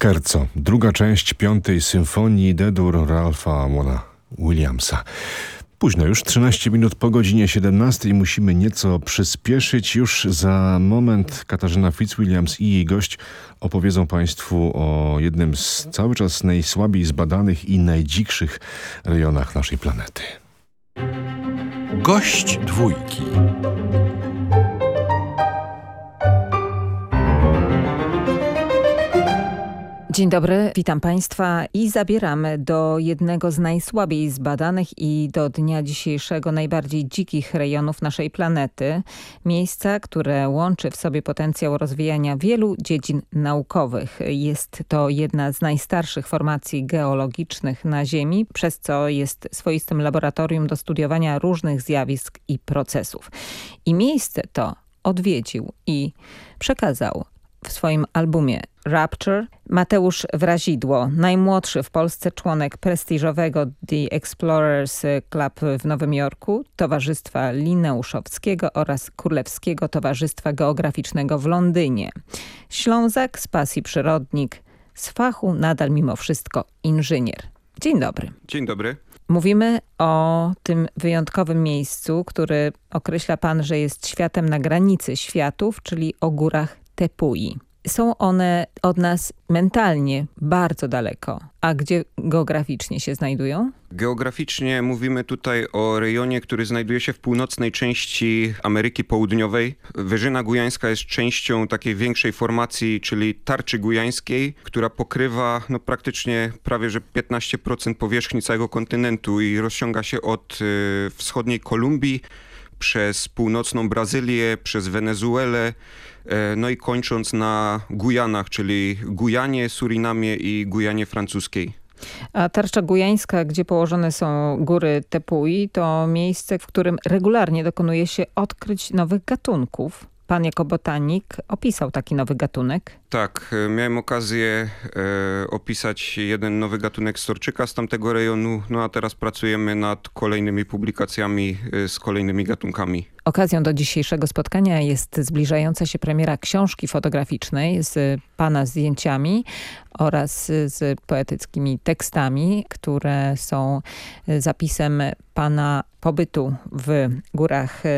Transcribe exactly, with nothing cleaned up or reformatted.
Scherzo, druga część piątej symfonii D-dur Ralpha Waughana Williamsa. Późno już, trzynaście minut po godzinie siedemnastej. Musimy nieco przyspieszyć. Już za moment Katarzyna Fitzwilliams i jej gość opowiedzą Państwu o jednym z cały czas najsłabiej zbadanych i najdzikszych rejonach naszej planety. Gość dwójki. Dzień dobry, witam Państwa i zabieramy do jednego z najsłabiej zbadanych i do dnia dzisiejszego najbardziej dzikich rejonów naszej planety. Miejsca, które łączy w sobie potencjał rozwijania wielu dziedzin naukowych. Jest to jedna z najstarszych formacji geologicznych na Ziemi, przez co jest swoistym laboratorium do studiowania różnych zjawisk i procesów. I miejsce to odwiedził i przekazał w swoim albumie Rapture Mateusz Wrazidło, najmłodszy w Polsce członek prestiżowego The Explorers Club w Nowym Jorku, Towarzystwa Linneuszowskiego oraz Królewskiego Towarzystwa Geograficznego w Londynie. Ślązak z pasji przyrodnik, z fachu nadal mimo wszystko inżynier. Dzień dobry. Dzień dobry. Mówimy o tym wyjątkowym miejscu, który określa pan, że jest światem na granicy światów, czyli o górach Tepui. Są one od nas mentalnie bardzo daleko. A gdzie geograficznie się znajdują? Geograficznie mówimy tutaj o rejonie, który znajduje się w północnej części Ameryki Południowej. Wyżyna Gujańska jest częścią takiej większej formacji, czyli Tarczy Gujańskiej, która pokrywa no, praktycznie prawie że piętnaście procent powierzchni całego kontynentu i rozciąga się od y, wschodniej Kolumbii przez północną Brazylię, przez Wenezuelę, no i kończąc na Gujanach, czyli Gujanie, Surinamie i Gujanie francuskiej. A Tarcza Gujańska, gdzie położone są góry Tepui, to miejsce, w którym regularnie dokonuje się odkryć nowych gatunków. Pan jako botanik opisał taki nowy gatunek. Tak, miałem okazję e, opisać jeden nowy gatunek storczyka z tamtego rejonu, no a teraz pracujemy nad kolejnymi publikacjami e, z kolejnymi gatunkami. Okazją do dzisiejszego spotkania jest zbliżająca się premiera książki fotograficznej z pana zdjęciami oraz z poetyckimi tekstami, które są zapisem pana pobytu w górach